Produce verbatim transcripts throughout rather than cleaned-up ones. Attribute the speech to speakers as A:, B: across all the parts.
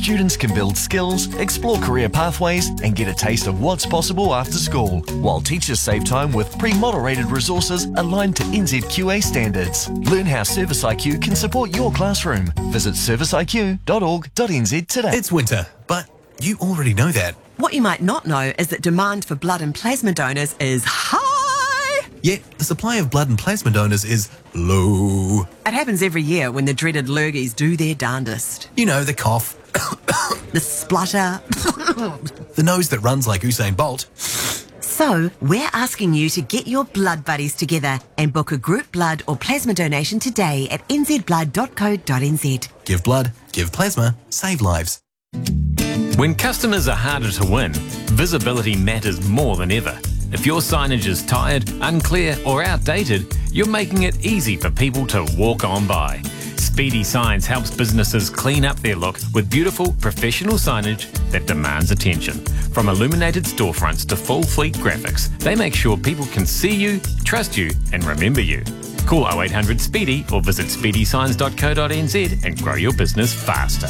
A: students can build skills, explore career pathways, and get a taste of what's possible after school, while teachers save time with pre-moderated resources aligned to N Z Q A standards. Learn how Service I Q can support your classroom. Visit service I Q dot org dot N Z today.
B: It's winter, but you already know that.
C: What you might not know is that demand for blood and plasma donors is high.
B: Yet the supply of blood and plasma donors is low.
C: It happens every year when the dreaded lurgies do their darndest.
B: You know, the cough,
C: The splutter.
B: the nose that runs like Usain Bolt.
C: So, we're asking you to get your blood buddies together and book a group blood or plasma donation today at n z blood dot co dot n z.
B: Give blood, give plasma, save lives.
D: When customers are harder to win, visibility matters more than ever. If your signage is tired, unclear or outdated, you're making it easy for people to walk on by. Speedy Signs helps businesses clean up their look with beautiful, professional signage that demands attention. From illuminated storefronts to full fleet graphics, they make sure people can see you, trust you and remember you. Call oh eight hundred SPEEDY or visit speedy signs dot co dot n z and grow your business faster.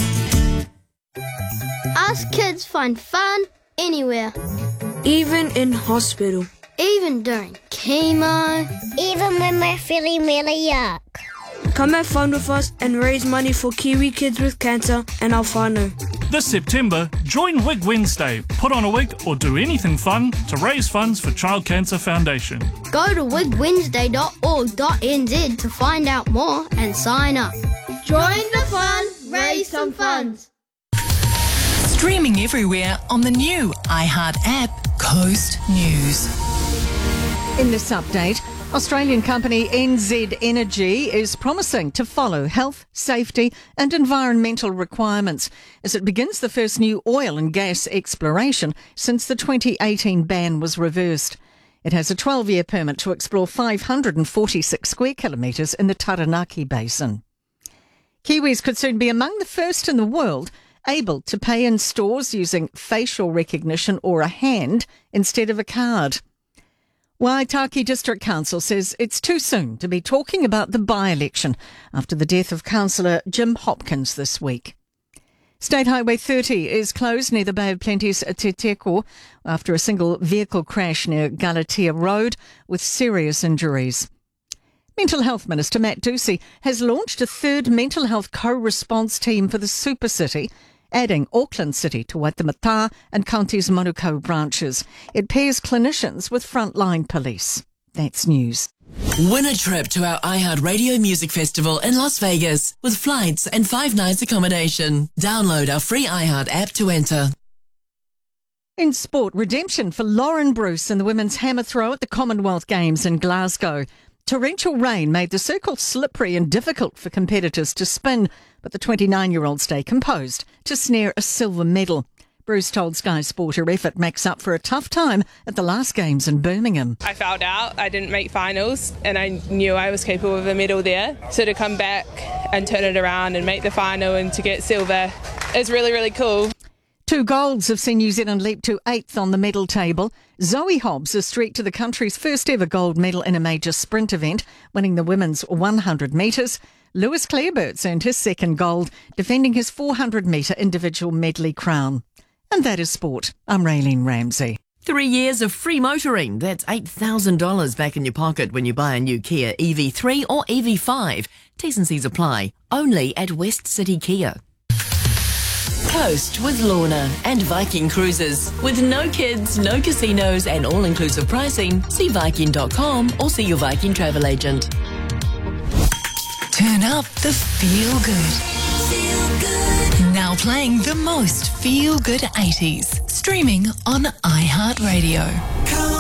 E: Us kids find fun anywhere.
F: Even in hospital.
E: Even during chemo.
G: Even when we're feeling really yuck.
F: Come have fun with us and raise money for Kiwi kids with cancer and our whānau.
H: This September, join Wig Wednesday. Put on a wig or do anything fun to raise funds for Child Cancer Foundation.
E: Go to wig wednesday dot org dot n z to find out more and sign up. Join the fun, raise some funds.
I: Streaming everywhere on the new iHeart app, Coast News.
J: In this update, Australian company N Z Energy is promising to follow health, safety and environmental requirements as it begins the first new oil and gas exploration since the twenty eighteen ban was reversed. It has a twelve-year permit to explore five hundred forty-six square kilometres in the Taranaki Basin. Kiwis could soon be among the first in the world able to pay in stores using facial recognition or a hand instead of a card. Waitaki District Council says it's too soon to be talking about the by-election after the death of Councillor Jim Hopkins this week. State Highway thirty is closed near the Bay of Plenty's Te Teko after a single vehicle crash near Galatea Road with serious injuries. Mental Health Minister Matt Ducey has launched a third mental health co-response team for the Super City, adding Auckland City to Waitemata and County's Manukau branches. It pairs clinicians with frontline police. That's news.
I: Win a trip to our iHeartRadio Music Festival in Las Vegas with flights and five nights accommodation. Download our free iHeart app to enter.
J: In sport, redemption for Lauren Bruce in the women's hammer throw at the Commonwealth Games in Glasgow. Torrential rain made the circle slippery and difficult for competitors to spin, but the twenty-nine-year-old stayed composed to snare a silver medal. Bruce told Sky Sport her effort makes up for a tough time at the last games in Birmingham.
K: I fouled out, I didn't make finals, and I knew I was capable of a medal there. So to come back and turn it around and make the final and to get silver is really, really cool.
J: Two golds have seen New Zealand leap to eighth on the medal table. Zoe Hobbs has streaked to the country's first ever gold medal in a major sprint event, winning the women's one hundred metres. Lewis Clareberts earned his second gold, defending his four hundred metre individual medley crown. And that is sport. I'm Raylene Ramsey.
L: Three years of free motoring. That's eight thousand dollars back in your pocket when you buy a new Kia E V three or E V five. T's and C's apply. Only at West City Kia.
I: Coast with Lorna and Viking Cruises. With no kids, no casinos and all-inclusive pricing, see Viking dot com or see your Viking travel agent. Turn up the feel good. Feel good. Now playing the most feel good eighties. Streaming on iHeartRadio.